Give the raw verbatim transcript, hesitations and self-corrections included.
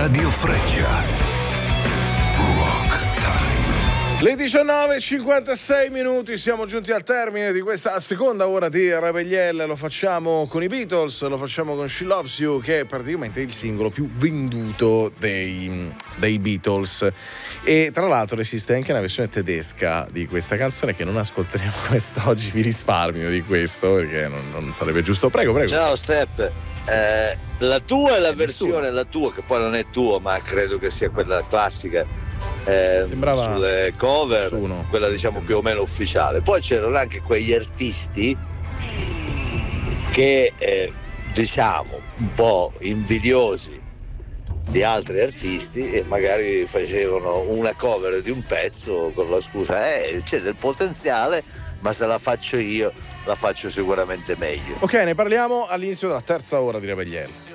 Radio Freccia. Le diciannove e cinquantasei minuti, siamo giunti al termine di questa seconda ora di Rebelliel. Lo facciamo con i Beatles, lo facciamo con She Loves You, che è praticamente il singolo più venduto dei, dei Beatles. E tra l'altro esiste anche una versione tedesca di questa canzone che non ascolteremo quest'oggi, vi risparmio di questo perché non, non sarebbe giusto. Prego, prego. Ciao Step, eh, la tua è la versione, la tua, che poi non è tua, ma credo che sia quella classica. Eh, sulle cover, nessuno. Quella diciamo più o meno ufficiale. Poi c'erano anche quegli artisti che eh, diciamo un po' invidiosi di altri artisti e magari facevano una cover di un pezzo con la scusa eh, c'è del potenziale, ma se la faccio io la faccio sicuramente meglio. Ok, ne parliamo all'inizio della terza ora di Rebelliel.